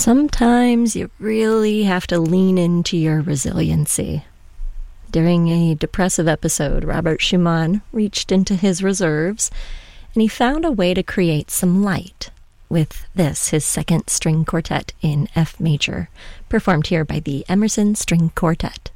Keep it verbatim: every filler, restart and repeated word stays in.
Sometimes you really have to lean into your resiliency. During a depressive episode, Robert Schumann reached into his reserves, and he found a way to create some light with this, his second string quartet in F major, performed here by the Emerson String Quartet.